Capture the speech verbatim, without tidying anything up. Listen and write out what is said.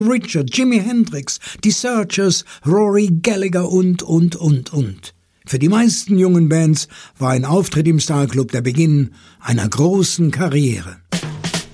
Richard, Jimi Hendrix, die Searchers, Rory Gallagher und, und, und, und. Für die meisten jungen Bands war ein Auftritt im Starclub der Beginn einer großen Karriere.